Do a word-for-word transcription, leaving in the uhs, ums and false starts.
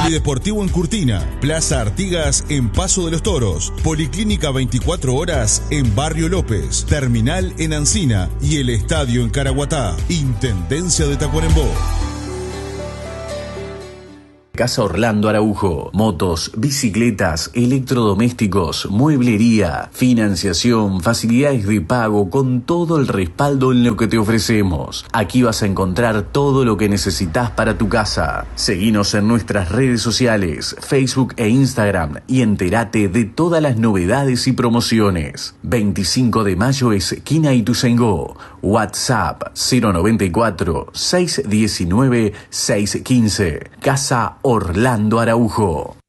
Polideportivo en Curtina, Plaza Artigas en Paso de los Toros, Policlínica veinticuatro horas en Barrio López, Terminal en Ancina y el Estadio en Caraguatá. Intendencia de Tacuarembó. Casa Orlando Araujo, motos, bicicletas, electrodomésticos, mueblería, financiación, facilidades de pago con todo el respaldo en lo que te ofrecemos. Aquí vas a encontrar todo lo que necesitas para tu casa. Seguinos en nuestras redes sociales, Facebook e Instagram y entérate de todas las novedades y promociones. veinticinco de mayo esquina Ituzaingó. WhatsApp cero noventa y cuatro, seiscientos diecinueve, seiscientos quince. Casa Orlando Araujo.